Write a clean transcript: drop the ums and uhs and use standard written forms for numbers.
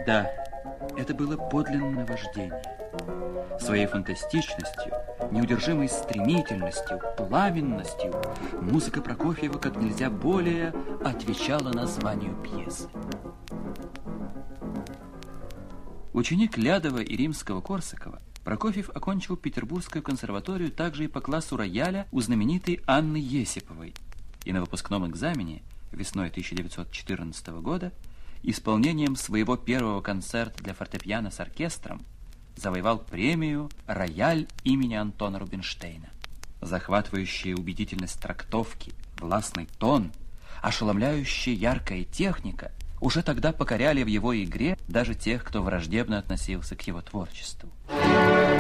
Да, это было подлинное наваждение. Своей фантастичностью, неудержимой стремительностью, пламенностью музыка Прокофьева как нельзя более отвечала названию пьесы. Ученик Лядова и Римского-Корсакова, Прокофьев окончил Петербургскую консерваторию также и по классу рояля у знаменитой Анны Есиповой. И на выпускном экзамене весной 1914 года исполнением своего первого концерта для фортепиано с оркестром завоевал премию «Рояль» имени Антона Рубинштейна. Захватывающая убедительность трактовки, властный тон, ошеломляющая яркая техника уже тогда покоряли в его игре даже тех, кто враждебно относился к его творчеству.